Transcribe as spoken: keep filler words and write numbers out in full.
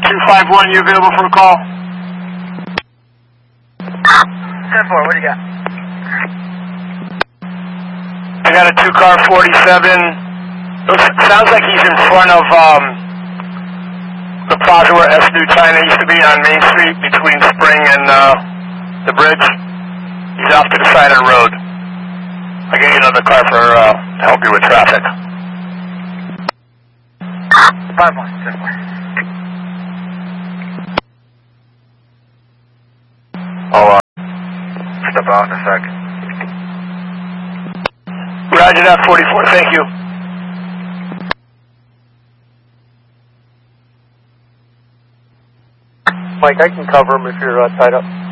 two five one, you available for a call? ten four, what do you got? I got a two-car forty-seven. Looks, sounds like he's in front of um, the plaza where S New China used to be on Main Street between Spring and uh, the bridge. He's off to the side of the road. I'll get you another car for uh, to help you with traffic. five one, ten four. I'll uh, Step out in a sec. Roger that, forty-four, thank you. Mike, I can cover him if you're uh, tied up.